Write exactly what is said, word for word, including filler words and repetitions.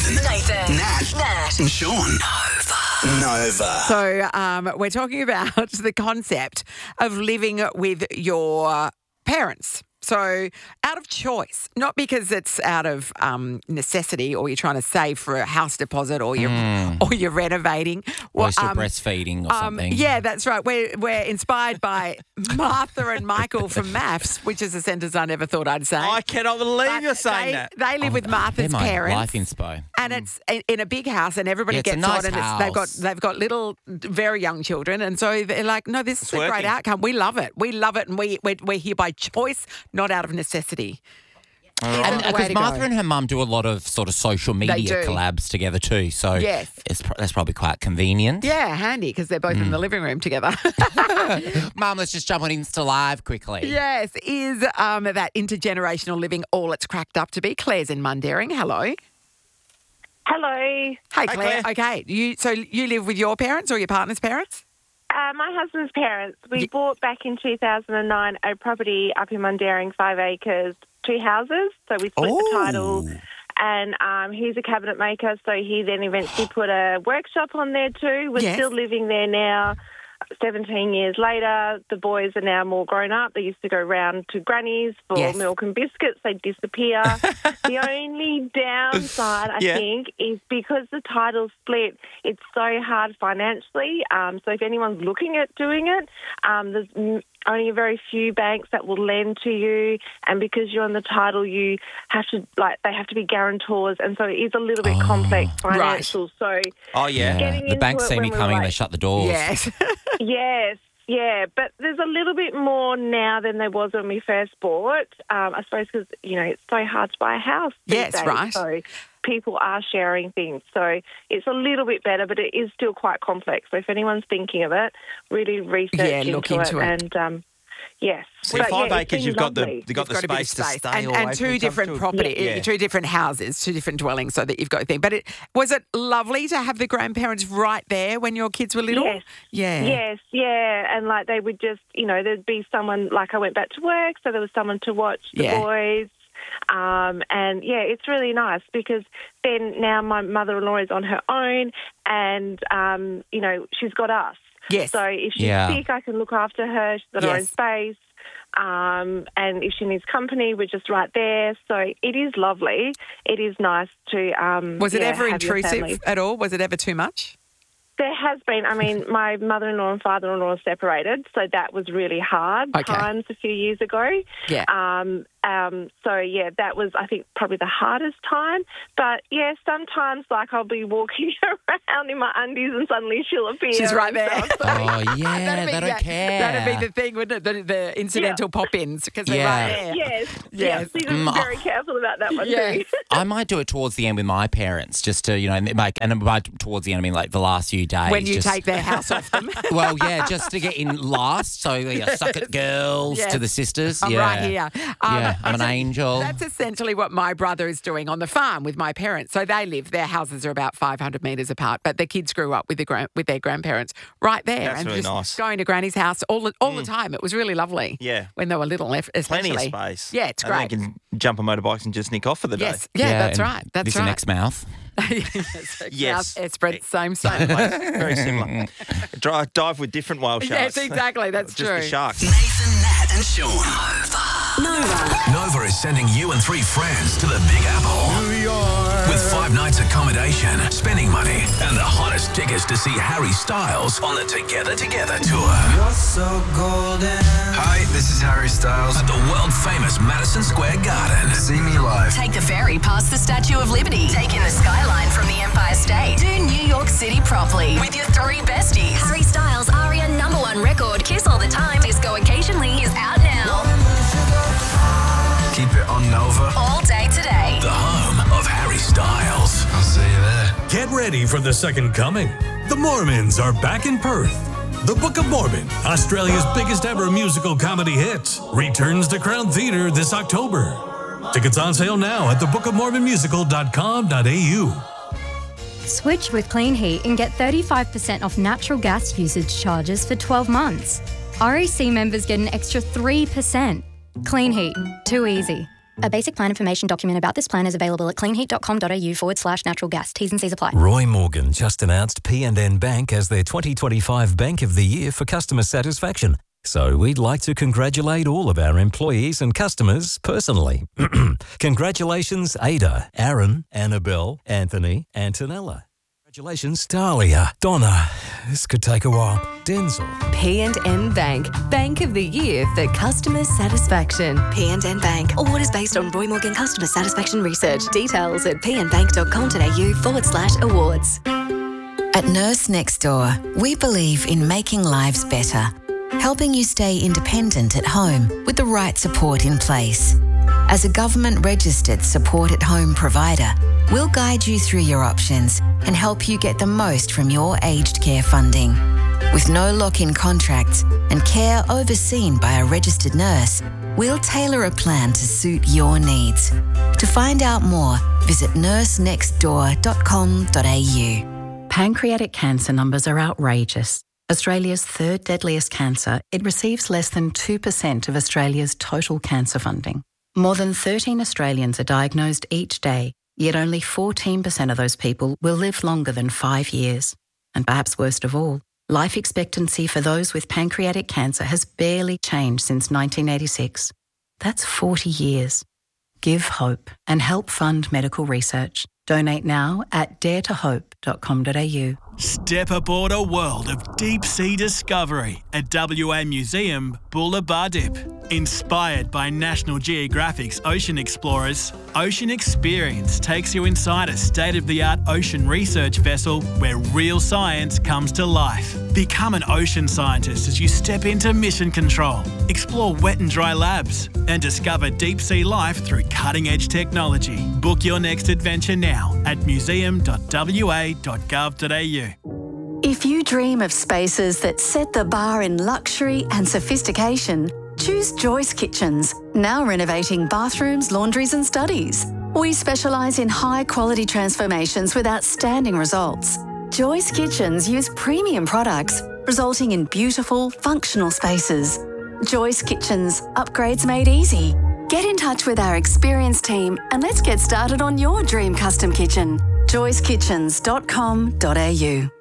Nathan. Nathan. Nat. Nat. And Sean. Nova. Nova. So um, we're talking about the concept of living with your parents. So out of choice, not because it's out of um, necessity or you're trying to save for a house deposit or you're, Mm. or you're renovating. Or Well, still um, breastfeeding or um, something. Yeah, that's right. We're, we're inspired by Martha and Michael from Maths, which is a sentence I never thought I'd say. I cannot believe But you're saying they, that. They live Oh, with Martha's they're my parents. life inspo. And it's in- in a big house, and everybody Yeah, it's a gets nice on, and it's, they've got house. they've got little, very young children, and so they're like, no, this It's is a great working. outcome. We love it. We love it, and we we're, we're here by choice, not out of necessity. And It's a way because to Martha go. and her mum do a lot of sort of social media do. collabs together too. So Yes. it's, pro- that's probably quite convenient. Yeah, handy because they're both Mm. in the living room together. Mum, let's just jump on Insta Live quickly. Yes, is um, that intergenerational living all it's cracked up to be? Claire's in Mundaring. Hello. Hello. Hey, Claire. Claire. Okay, you so you live with your parents or your partner's parents? Uh, my husband's parents, we Ye- bought back in two thousand nine a property up in Mundaring, five acres, two houses. So we split the title. And um, he's a cabinet maker, so he then eventually put a workshop on there too. We're Yes. still living there now. seventeen years later, the boys are now more grown up. They used to go round to grannies for Yes. milk and biscuits. They disappear. The only downside, I Yeah. think, is because the title's split, it's so hard financially. Um, so if anyone's looking at doing it, um, there's mm, only a very few banks that will lend to you. And because you're on the title, you have to, like, they have to be guarantors. And so it is a little bit complex Right. financial. So Oh, yeah. Getting The into banks it see me when we were coming, like- they shut the doors. Yes. Yes, yeah, but there's a little bit more now than there was when we first bought. Um, I suppose because, you know, it's so hard to buy a house these Yes, days, right. So people are sharing things. So it's a little bit better, but it is still quite complex. So if anyone's thinking of it, really research Yeah, into, look into it. And, um, yes. See, But, five yeah, it's acres, been you've got the lovely. you've got the It's got a bit of space to space. stay and, away and from two it different comes to- property, Yeah. two different houses, two different dwellings, so that you've got a thing. But it was it lovely to have the grandparents right there when your kids were little? Yes. Yeah. Yes, yeah, and like they would just, you know, there'd be someone, like I went back to work, so there was someone to watch the Yeah. boys. Um, and yeah, it's really nice because then now my mother-in-law is on her own and, um, you know, she's got us. Yes. So if she's Yeah. sick, I can look after her. She's got her own Yes. space. Um, and if she needs company, we're just right there. So it is lovely. It is nice to. Um, Was it yeah, ever have your family. intrusive at all? Was it ever too much? There has been. I mean, my mother-in-law and father-in-law are separated, so that was really hard Okay. times a few years ago. Yeah. Um, um, so, yeah, that was, I think, probably the hardest time. But, yeah, sometimes, like, I'll be walking around in my undies and suddenly she'll appear. She's right and there. stuff. So, Oh, yeah, That'd be- they don't yeah, care. That'd be the thing, wouldn't it? The, the incidental pop-ins because they're Yeah. right there. yes. Yes. Yes. So you're Mm, very careful about that one, Yes. too. I might do it towards the end with my parents, just to, you know, like, and by towards the end, I mean like the last few days. When you just, take their house off them. Well, yeah, just to get in last. So, yeah, suck it, girls, Yes. to the sisters. I'm yeah. right here. Um, Yeah, I'm an that's- angel. That's essentially what my brother is doing on the farm with my parents. So they live, their houses are about five hundred metres apart, but the kids grew up with, the gran- with their grandparents right there. That's and really just nice. going to Granny's house all, the, all the time. It was really lovely. Yeah. When they were little, eff- especially. Plenty of space. Yeah, it's and great. they can jump on motorbikes and just nick off for the day. Yes, yeah, that's and right. That's this right. next mouth. yes, Yes. Now, Esperance, same, same. Very similar. Dri- dive with different whale sharks. Yes, exactly. That's just true. the sharks. Nathan, Nat, and Sean. Nova. Nova. Nova is sending you and three friends to the Big Apple. New York. With five nights accommodation, spending money, and the hottest tickets to see Harry Styles on the Together Together tour. You're so golden. Hi, this is Harry Styles at the world-famous Madison Square Garden. See me live. Take the ferry past the Statue of Liberty. Take in the skyline from the Empire State. Do New York City properly with your three besties. Harry Styles' Aria number one record, Kiss All the Time, Disco Occasionally, is out now. Keep it on Nova. All day today. The home of Harry Styles. I'll see you there. Get ready for the second coming. The Mormons are back in Perth. The Book of Mormon, Australia's biggest ever musical comedy hit, returns to Crown Theatre this October. Tickets on sale now at the book of mormon musical dot com dot a u. Switch with Clean Heat and get thirty-five percent off natural gas usage charges for twelve months. R E C members get an extra three percent. Clean Heat. Too easy. A basic plan information document about this plan is available at cleanheat.com.au forward slash natural gas. T's and C's apply. Roy Morgan just announced P and N Bank as their twenty twenty-five Bank of the Year for customer satisfaction. So we'd like to congratulate all of our employees and customers personally. Congratulations, Ada, Aaron, Annabelle, Anthony, Antonella. Congratulations, Dahlia, Donna. This could take a while. Denzel. P and N Bank, Bank of the Year for customer satisfaction. P and N Bank. Award is based on Roy Morgan customer satisfaction research. Details at pnbank.com.au forward slash awards. At Nurse Next Door, we believe in making lives better, helping you stay independent at home with the right support in place. As a government-registered support-at-home provider, we'll guide you through your options and help you get the most from your aged care funding. With no lock-in contracts and care overseen by a registered nurse, we'll tailor a plan to suit your needs. To find out more, visit nurse next door dot com dot a u. Pancreatic cancer numbers are outrageous. Australia's third deadliest cancer, it receives less than two percent of Australia's total cancer funding. More than thirteen Australians are diagnosed each day, yet only fourteen percent of those people will live longer than five years. And perhaps worst of all, life expectancy for those with pancreatic cancer has barely changed since nineteen eighty-six. That's forty years. Give hope and help fund medical research. Donate now at dare to hope dot com dot a u. Step aboard a world of deep-sea discovery at W A Museum Bullaba Dip. Inspired by National Geographic's Ocean Explorers, Ocean Experience takes you inside a state-of-the-art ocean research vessel where real science comes to life. Become an ocean scientist as you step into mission control, explore wet and dry labs, and discover deep-sea life through cutting-edge technology. Book your next adventure now at museum dot w a dot gov dot a u. If you dream of spaces that set the bar in luxury and sophistication, choose Joyce Kitchens, now renovating bathrooms, laundries and studies. We specialise in high-quality transformations with outstanding results. Joyce Kitchens use premium products, resulting in beautiful, functional spaces. Joyce Kitchens, upgrades made easy. Get in touch with our experienced team and let's get started on your dream custom kitchen. joyce kitchens dot com dot a u.